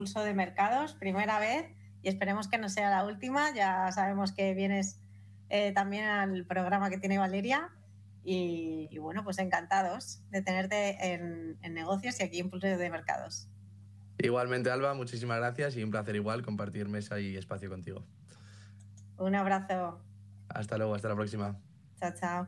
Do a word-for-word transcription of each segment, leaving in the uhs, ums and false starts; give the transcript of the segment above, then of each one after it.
Pulso de Mercados, primera vez, y esperemos que no sea la última. Ya sabemos que vienes eh, también al programa que tiene Valeria y, y bueno, pues encantados de tenerte en, en negocios y aquí en Pulso de Mercados. Igualmente, Alba, muchísimas gracias y un placer igual compartir mesa y espacio contigo. Un abrazo. Hasta luego, hasta la próxima. Chao, chao.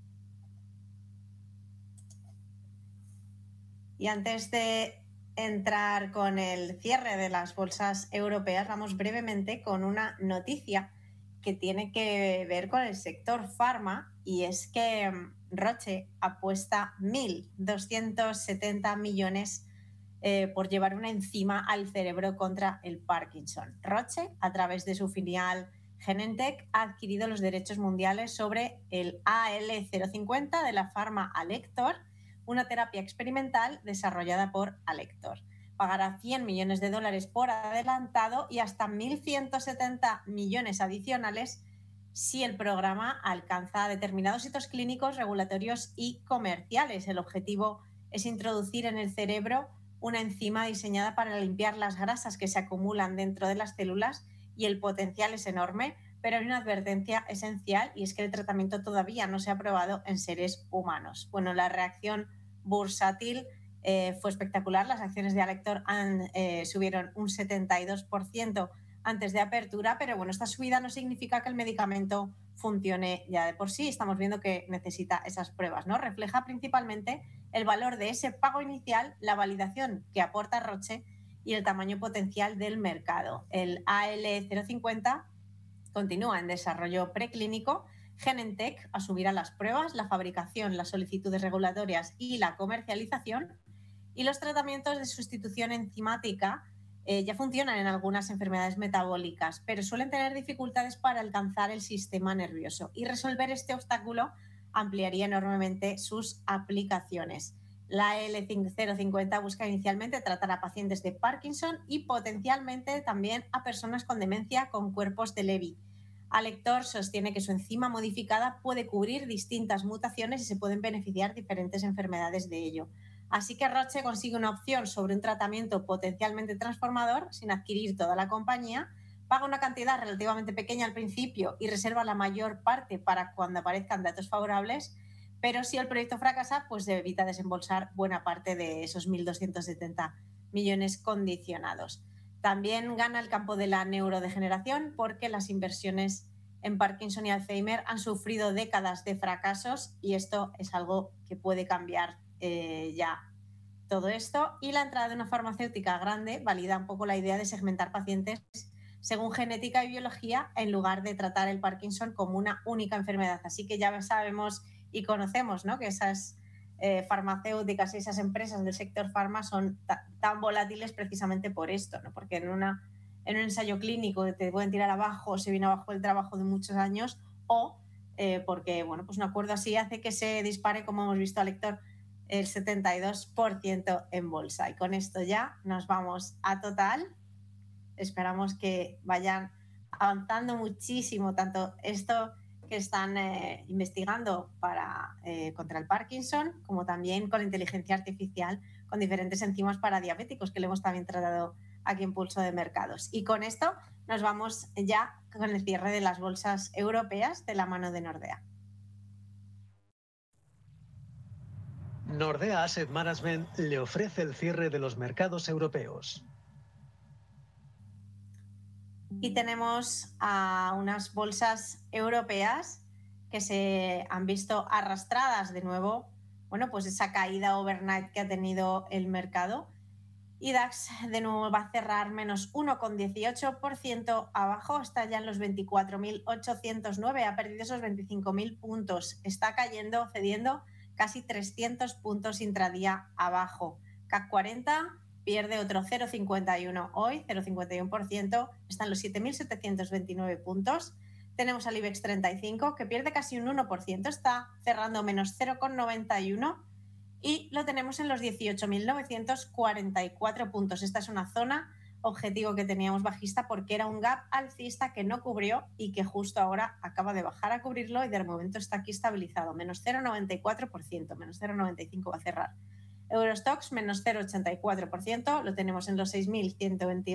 Y antes de entrar con el cierre de las bolsas europeas, vamos brevemente con una noticia que tiene que ver con el sector farma, y es que Roche apuesta mil doscientos setenta millones eh, por llevar una enzima al cerebro contra el Parkinson. Roche, a través de su filial Genentech, ha adquirido los derechos mundiales sobre el A L cero cincuenta de la farma Alector, una terapia experimental desarrollada por Alector. Pagará cien millones de dólares por adelantado y hasta mil ciento setenta millones adicionales si el programa alcanza determinados hitos clínicos, regulatorios y comerciales. El objetivo es introducir en el cerebro una enzima diseñada para limpiar las grasas que se acumulan dentro de las células, y el potencial es enorme, pero hay una advertencia esencial, y es que el tratamiento todavía no se ha probado en seres humanos. Bueno, la reacción bursátil eh, fue espectacular. Las acciones de Alector han, eh, subieron un setenta y dos por ciento antes de apertura, pero bueno, esta subida no significa que el medicamento funcione ya de por sí. Estamos viendo que necesita esas pruebas, ¿no? Refleja principalmente el valor de ese pago inicial, la validación que aporta Roche y el tamaño potencial del mercado. El A L cero cincuenta continúa en desarrollo preclínico. Genentech asumirá las pruebas, la fabricación, las solicitudes regulatorias y la comercialización. Y los tratamientos de sustitución enzimática eh, ya funcionan en algunas enfermedades metabólicas, pero suelen tener dificultades para alcanzar el sistema nervioso, y resolver este obstáculo ampliaría enormemente sus aplicaciones. La L cero cincuenta busca inicialmente tratar a pacientes de Parkinson y potencialmente también a personas con demencia con cuerpos de Lewy. Alector sostiene que su enzima modificada puede cubrir distintas mutaciones y se pueden beneficiar diferentes enfermedades de ello. Así que Roche consigue una opción sobre un tratamiento potencialmente transformador sin adquirir toda la compañía, paga una cantidad relativamente pequeña al principio y reserva la mayor parte para cuando aparezcan datos favorables, pero si el proyecto fracasa, pues se evita desembolsar buena parte de esos mil doscientos setenta millones condicionados. También gana el campo de la neurodegeneración, porque las inversiones en Parkinson y Alzheimer han sufrido décadas de fracasos, y esto es algo que puede cambiar eh, ya todo esto. Y la entrada de una farmacéutica grande valida un poco la idea de segmentar pacientes según genética y biología, en lugar de tratar el Parkinson como una única enfermedad. Así que ya sabemos y conocemos, ¿no?, que esas Eh, farmacéuticas y esas empresas del sector farma son tan volátiles precisamente por esto, ¿no? Porque en, una, en un ensayo clínico te pueden tirar abajo, se viene abajo el trabajo de muchos años, o eh, porque bueno, pues un acuerdo así hace que se dispare, como hemos visto, Alector, el setenta y dos por ciento en bolsa. Y con esto ya nos vamos a Total. Esperamos que vayan avanzando muchísimo, tanto esto que están eh, investigando para, eh, contra el Parkinson, como también con inteligencia artificial, con diferentes enzimas para diabéticos, que le hemos también tratado aquí en Pulso de Mercados. Y con esto nos vamos ya con el cierre de las bolsas europeas de la mano de Nordea. Nordea Asset Management le ofrece el cierre de los mercados europeos. Y tenemos a unas bolsas europeas que se han visto arrastradas de nuevo, bueno, pues esa caída overnight que ha tenido el mercado. Y DAX de nuevo va a cerrar menos uno coma dieciocho por ciento abajo, está ya en los veinticuatro mil ochocientos nueve, ha perdido esos veinticinco mil puntos, está cayendo, cediendo casi trescientos puntos intradía abajo. C A C cuarenta pierde otro cero coma cincuenta y uno hoy, cero coma cincuenta y uno por ciento, están los siete mil setecientos veintinueve puntos. Tenemos al IBEX treinta y cinco, que pierde casi un uno por ciento, está cerrando menos cero coma noventa y uno, y lo tenemos en los dieciocho mil novecientos cuarenta y cuatro puntos. Esta es una zona objetivo que teníamos bajista, porque era un gap alcista que no cubrió y que justo ahora acaba de bajar a cubrirlo, y de momento está aquí estabilizado, menos cero coma noventa y cuatro por ciento, menos cero coma noventa y cinco va a cerrar. Eurostoxx menos cero coma ochenta y cuatro por ciento, lo tenemos en los seis mil ciento veintidós